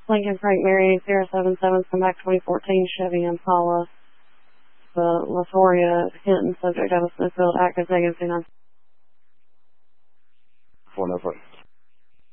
Lincoln Frank Mary 077, come back 2014 Chevy Impala. The Latoria Hinton, subject of a Smithfield, active negative 29. 404.